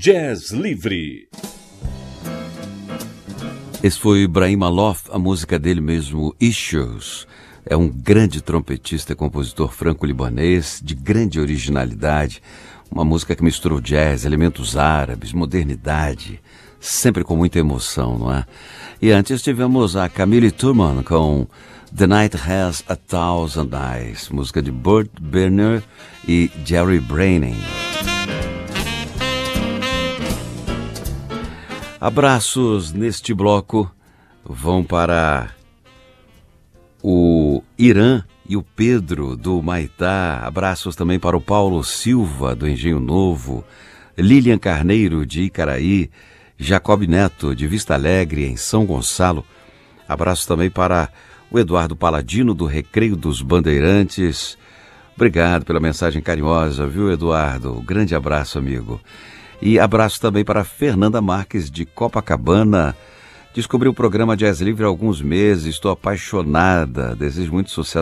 Jazz Livre. Esse foi Ibrahim Alouf, a música dele mesmo, Issues. É um grande trompetista e compositor franco-libanês, de grande originalidade. Uma música que misturou jazz, elementos árabes, modernidade, sempre com muita emoção, não é? E antes tivemos a Camille Turman com The Night Has a Thousand Eyes, música de Burt Berner e Jerry Branning. Abraços neste bloco vão para o Irã e o Pedro do Maitá. Abraços também para o Paulo Silva do Engenho Novo, Lilian Carneiro de Icaraí, Jacob Neto de Vista Alegre em São Gonçalo. Abraços também para o Eduardo Paladino do Recreio dos Bandeirantes. Obrigado pela mensagem carinhosa, viu, Eduardo? Grande abraço, amigo. E abraço também para Fernanda Marques de Copacabana. Descobri o programa Jazz Livre há alguns meses, estou apaixonada, desejo muito sucesso